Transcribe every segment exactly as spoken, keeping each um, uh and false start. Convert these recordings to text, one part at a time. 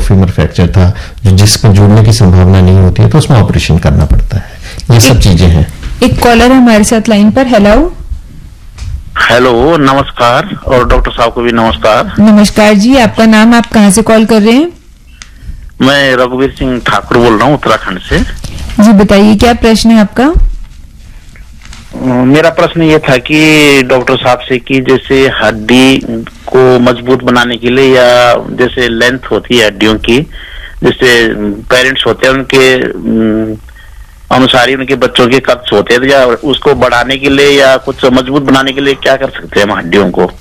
Femur fracture था, जो जिसमें जुड़ने की संभावना नहीं होती है, तो उसमें ऑपरेशन करना पड़ता है। ये सब चीजें हैं। एक कॉलर है हमारे साथ लाइन पर। हेलो हेलो, नमस्कार, और डॉक्टर साहब को भी नमस्कार। नमस्कार जी, आपका नाम, आप कहाँ से कॉल कर रहे हैं? मैं रघुवीर सिंह ठाकुर बोल रहा हूँ, उत्तराखंड से। जी बताइए, क्या प्रश्न है आपका? मेरा प्रश्न ये था कि डॉक्टर साहब से कि जैसे हड्डी को मजबूत बनाने के लिए, या जैसे लेंथ होती है हड्डियों की, जैसे पेरेंट्स होते हैं उनके अनुसार ही उनके बच्चों के कद होते हैं, या उसको बढ़ाने के लिए या कुछ मजबूत बनाने के लिए क्या कर सकते हैं हम हड्डियों को?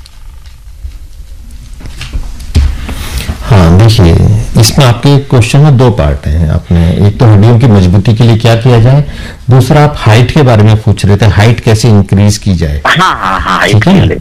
हाँ देखिए, इसमें आपके क्वेश्चन में दो पार्ट हैं। आपने एक तो हड्डियों की मजबूती के लिए क्या किया जाए, दूसरा आप हाइट के बारे में पूछ रहे थे, हाइट कैसे इंक्रीज की जाए। हाँ हाँ हाँ, हाइट ठीक के है। लिए।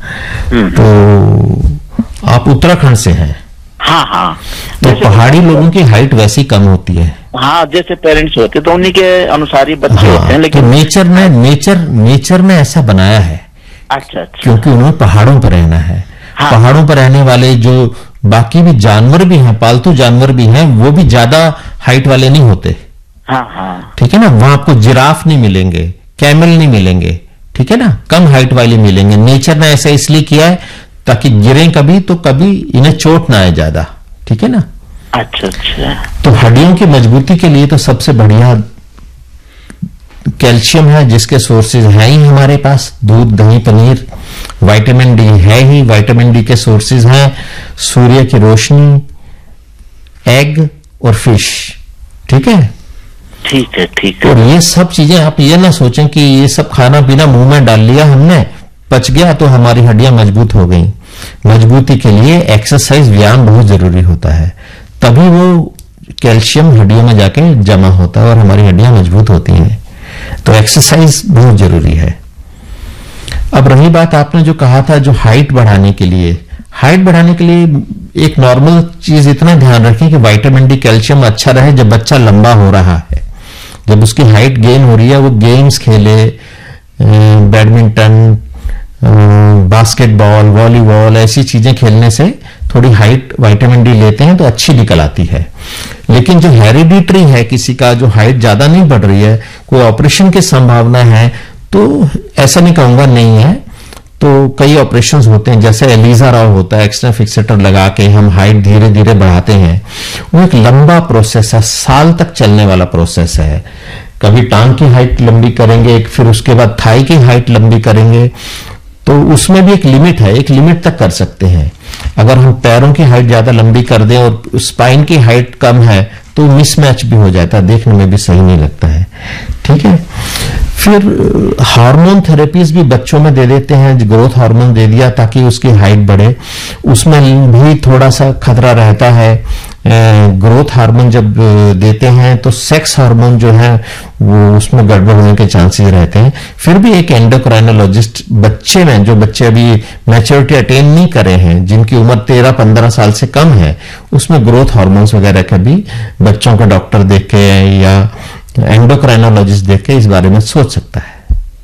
तो आप उत्तराखंड से हैं, हाँ हाँ, तो पहाड़ी लोगों की हाइट वैसी कम होती है। हाँ, जैसे पेरेंट्स होते तो उन्हीं के अनुसार ही बच्चे हाँ, होते हैं, तो लेकिन नेचर ने नेचर नेचर ने ऐसा बनाया है। अच्छा अच्छा, क्योंकि उन्हें पहाड़ों पर रहना है। हाँ। पहाड़ों पर रहने वाले जो बाकी भी जानवर भी हैं, पालतू जानवर भी हैं, वो भी ज्यादा हाइट वाले नहीं होते। हाँ हाँ, ठीक है ना, वहां आपको जिराफ नहीं मिलेंगे, कैमल नहीं मिलेंगे, ठीक है ना, कम हाइट वाले मिलेंगे। नेचर ने ऐसा इसलिए किया है ताकि गिरे कभी तो कभी इन्हें चोट ना आए ज्यादा। ठीक है ना। अच्छा अच्छा, तो हड्डियों की मजबूती के लिए तो सबसे बढ़िया कैल्शियम है, जिसके सोर्सेज हैं ही हमारे पास, दूध, दही, पनीर। विटामिन डी है ही, विटामिन डी के सोर्सेज हैं सूर्य की रोशनी, एग और फिश। ठीक है, ठीक है ठीक है। और ये सब चीजें आप ये ना सोचें कि ये सब खाना पीना मुंह में डाल लिया हमने, पच गया तो हमारी हड्डियां मजबूत हो गई। मजबूती के लिए एक्सरसाइज, व्यायाम बहुत जरूरी होता है, तभी वो कैल्शियम हड्डियों में जाके जमा होता है और हमारी हड्डियां मजबूत होती हैं। तो एक्सरसाइज बहुत जरूरी है। अब रही बात आपने जो कहा था, जो हाइट बढ़ाने के लिए, हाइट बढ़ाने के लिए एक नॉर्मल चीज इतना ध्यान रखें कि विटामिन डी, कैल्शियम अच्छा रहे। जब बच्चा लंबा हो रहा है, जब उसकी हाइट गेन हो रही है, वो गेम्स खेले, बैडमिंटन, बास्केटबॉल, वॉलीबॉल, ऐसी चीजें खेलने से थोड़ी हाइट विटामिन डी लेते हैं तो अच्छी निकल आती है। लेकिन जो हेरिडिटरी है, किसी का जो हाइट ज्यादा नहीं बढ़ रही है, कोई ऑपरेशन की संभावना है, तो ऐसा नहीं कहूंगा नहीं है। तो कई ऑपरेशंस होते हैं, जैसे एलिजा राव होता है, एक्सटर्नल फिक्सेटर लगा के हम हाइट धीरे धीरे बढ़ाते हैं। वो एक लंबा प्रोसेस है, साल तक चलने वाला प्रोसेस है। कभी टांग की हाइट लंबी करेंगे, फिर उसके बाद थाई की हाइट लंबी करेंगे, तो उसमें भी एक लिमिट है, एक लिमिट तक कर सकते हैं। अगर हम पैरों की हाइट ज्यादा लंबी कर दें और स्पाइन की हाइट कम है, तो मिसमैच भी हो जाता है, देखने में भी सही नहीं लगता है। ठीक है। फिर हार्मोन थेरेपीज भी बच्चों में दे देते हैं, ग्रोथ हार्मोन दे दिया ताकि उसकी हाइट बढ़े, उसमें भी थोड़ा सा खतरा रहता है। ग्रोथ हार्मोन जब देते हैं तो सेक्स हार्मोन जो है वो उसमें गड़बड़ होने के चांसेस रहते हैं। फिर भी एक एंडोक्राइनोलॉजिस्ट बच्चे में, जो बच्चे अभी मैच्योरिटी अटेन नहीं करे हैं, जिनकी उम्र तेरह पंद्रह साल से कम है, उसमें ग्रोथ हार्मोन्स वगैरह का भी बच्चों का डॉक्टर देख के या एंडोक्राइनोलॉजिस्ट देख के इस बारे में सोच सकता है।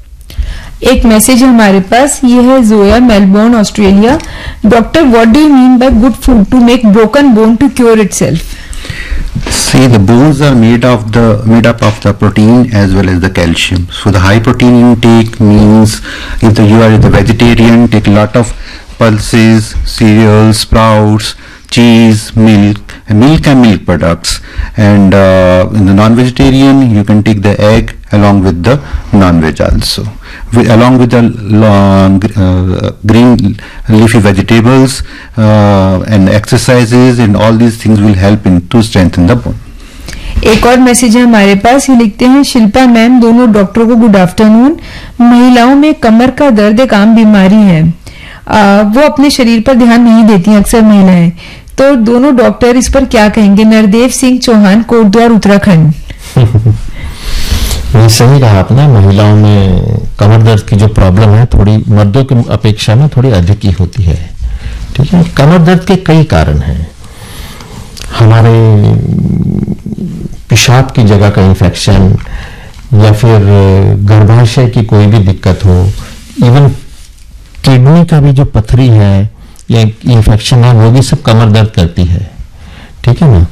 एक मैसेज है हमारे पास, ये है Zoya, Melbourne, Australia. Doctor, what do you mean by good food to make broken bone to cure itself? See, the bones are made of the made up of the protein as well as the calcium. So the high protein intake means if the, you are the vegetarian, take a lot of pulses, cereals, sprouts, cheese, milk, milk and milk products. And uh, in the non-vegetarian, you can take the egg along with the non-veg also. With, along with the long, uh, green leafy vegetables uh, and exercises, and all these things will help in to strengthen the bone. एक और message है हमारे पास, ये लिखते हैं, Shilpa ma'am, दोनों डॉक्टरों को गुड आफ्टरनून। महिलाओं में कमर का दर्द एक आम बीमारी है, आ, वो अपने शरीर पर ध्यान नहीं देती अक्सर महिलाएं, तो दोनों डॉक्टर इस पर क्या कहेंगे? नरदेव सिंह चौहान, कोटद्वार, उत्तराखंड। ये सही कहा आपने, महिलाओं में कमर दर्द की जो प्रॉब्लम है थोड़ी मर्दों की अपेक्षा में थोड़ी अधिक ही होती है। ठीक है। कमर दर्द के कई कारण हैं। हमारे पेशाब की जगह का इन्फेक्शन, या फिर गर्भाशय की कोई भी दिक्कत हो, इवन किडनी का भी जो पथरी है या इन्फेक्शन है, वो भी सब कमर दर्द करती है। ठीक है ना।